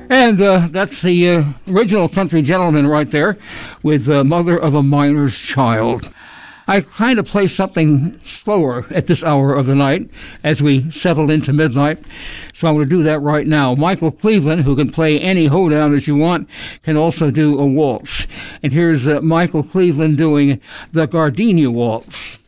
And that's the original Country Gentleman right there with Mother of a Miner's Child. I kind of play something slower at this hour of the night as we settle into midnight, so I'm going to do that right now. Michael Cleveland, who can play any hoedown as you want, can also do a waltz. And here's Michael Cleveland doing the Gardenia Waltz.